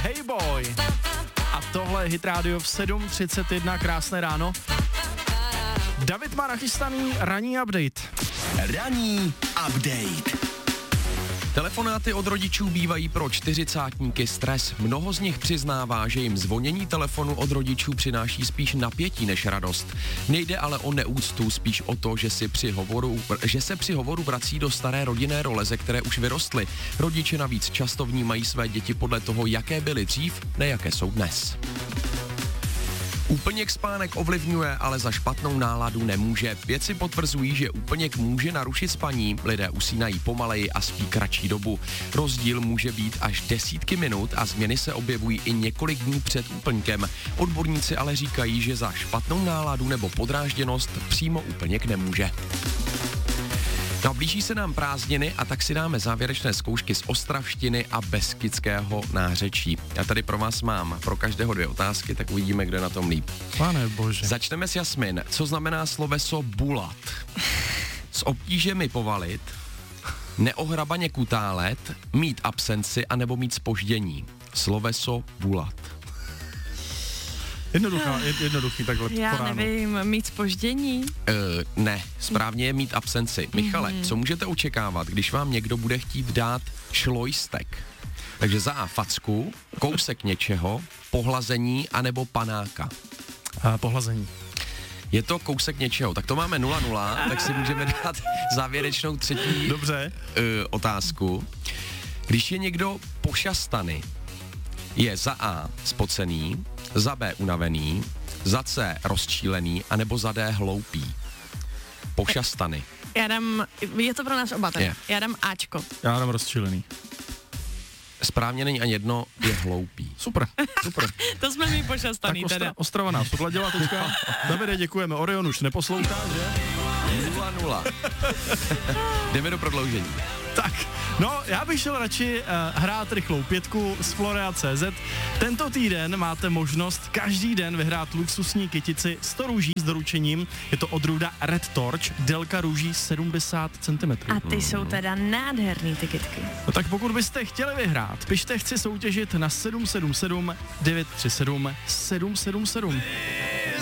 Hey Boy. A tohle je Hit Radio v 7:31, krásné ráno. David má nachystaný ranní update. Ranní update. Telefonáty od rodičů bývají pro čtyřicátníky stres. Mnoho z nich přiznává, že jim zvonění telefonu od rodičů přináší spíš napětí než radost. Nejde ale o neúctu, spíš o to, že se při hovoru vrací do staré rodinné role, ze které už vyrostly. Rodiče navíc často vnímají své děti podle toho, jaké byly dřív, ne jaké jsou dnes. Úplněk spánek ovlivňuje, ale za špatnou náladu nemůže. Vědci potvrzují, že úplněk může narušit spaní, lidé usínají pomaleji a spí kratší dobu. Rozdíl může být až desítky minut a změny se objevují i několik dní před úplňkem. Odborníci ale říkají, že za špatnou náladu nebo podrážděnost přímo úplněk nemůže. No, blíží se nám prázdniny a tak si dáme závěrečné zkoušky z ostravštiny a beskydského nářečí. Já tady pro vás mám pro každého 2 otázky, tak uvidíme, kdo je na tom líp. Pane bože. Začneme s Jasmin. Co znamená sloveso bulat? S obtížemi povalit, neohrabaně kutálet, mít absenci anebo mít zpoždění. Sloveso bulat. Jednoduchý takhle. Já nevím, mít zpoždění? Ne, správně je mít absenci. Michale, co můžete očekávat, když vám někdo bude chtít dát šlojstek? Takže za A facku, kousek něčeho, pohlazení anebo panáka. Pohlazení. Je to kousek něčeho, tak to máme 0-0, tak si můžeme dát závěrečnou třetí Dobře. Otázku. Když je někdo pošastaný, je za A spocený, za B unavený, za C rozčílený, anebo za D hloupý. Pošastany. Já dám, je to pro nás oba tady. Já dám Ačko. Já dám rozčílený. Správně není ani jedno, je hloupý. Super. To jsme mi pošastaný tak teda. Ostrava nás odladila teďka. Davide, děkujeme. Orion už neposlouchá, že? 0-0. Jdeme do prodloužení. Tak, no, já bych šel radši hrát rychlou 5 z Florea.cz. Tento týden máte možnost každý den vyhrát luxusní kytici 100 růží s doručením. Je to odrůda Red Torch, délka růží 70 cm. A ty jsou teda nádherný ty kytky. No tak pokud byste chtěli vyhrát, pište chci soutěžit na 777 937 777.